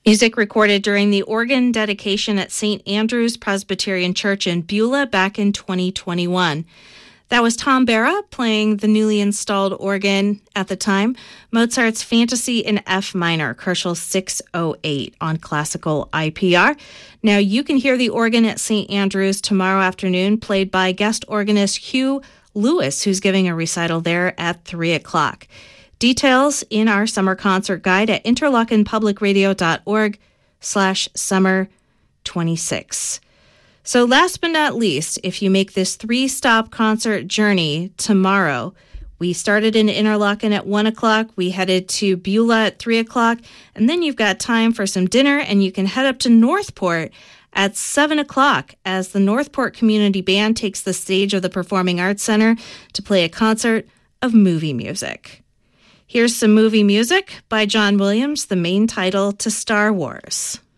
Music recorded during the organ dedication at St. Andrew's Presbyterian Church in Beulah back in 2021. That was Tom Barra playing the newly installed organ at the time, Mozart's Fantasy in F minor, Kochel 608 on classical IPR. Now you can hear the organ at St. Andrew's tomorrow afternoon, played by guest organist Hugh Lewis, who's giving a recital there at 3 o'clock. Details in our summer concert guide at interlockenpublicradio.org/summer26. So last but not least, if you make this 3-stop concert journey tomorrow, we started in Interlochen at 1 o'clock, we headed to Beulah at 3 o'clock, and then you've got time for some dinner, and you can head up to Northport at 7 o'clock as the Northport Community Band takes the stage of the Performing Arts Center to play a concert of movie music. Here's some movie music by John Williams, the main title to Star Wars.